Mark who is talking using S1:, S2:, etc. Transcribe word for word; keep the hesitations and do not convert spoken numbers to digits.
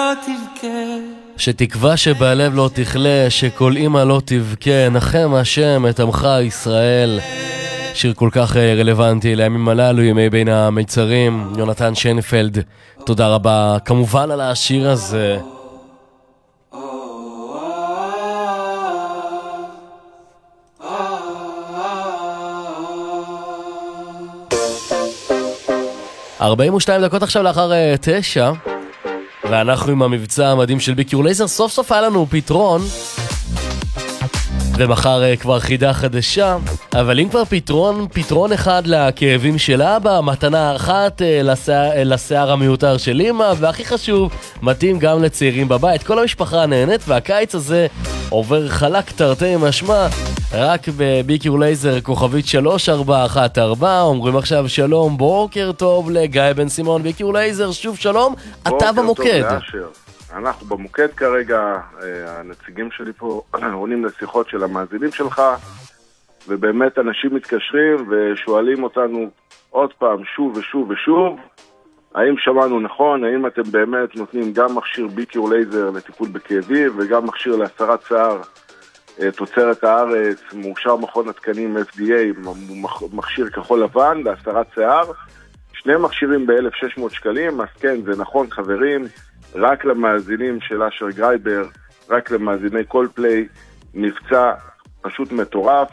S1: לא תבכה,
S2: שתקווה שבלב לא תכלה, שכל אמא לא תבכה, נחם השם את עמך ישראל. שיר כל כך רלוונטי לימים הללו, ימי בין המיצרים. יונתן שיינפלד, תודה רבה כמובן על השיר הזה. ארבעים ושתיים דקות עכשיו לאחר תשע, ואנחנו עם המבצע המדהים של ביקיור לייזר. סוף סוף היה לנו פתרון, ומחר כבר חידה חדשה. אבל אם כבר פתרון, פתרון אחד לכאבים של אבא, מתנה אחת לשיער, לשיער המיותר של אמא, והכי חשוב, מתאים גם לצעירים בבית. כל המשפחה נהנית, והקיץ הזה עובר חלק תרתי משמע. רק בביקיור לייזר כוכבית שלוש ארבע אחת ארבע. אומרים עכשיו שלום, בוקר טוב לגיא בן סימון. ביקיור לייזר, שוב שלום, אתה במוקד.
S3: בוקר טוב לאשר. אנחנו במוקד כרגע, הנציגים שלי פה עונים לשיחות של המאזינים שלך, ובאמת אנשים מתקשרים ושואלים אותנו עוד פעם שוב ושוב ושוב, האם שמענו נכון, האם אתם באמת נותנים גם מכשיר ביקיור לייזר לטיפול בכאבים, וגם מכשיר להסרת שיער תוצרת הארץ, מאושר מכון התקנים אף די איי, מכשיר כחול לבן להסרת שיער, שני מכשירים ב-אלף ושש מאות שקלים. אז כן, זה נכון חברים, רק למאזינים של אשר גרייבר, רק למאזיני קולפליי, מבצע פשוט מטורף,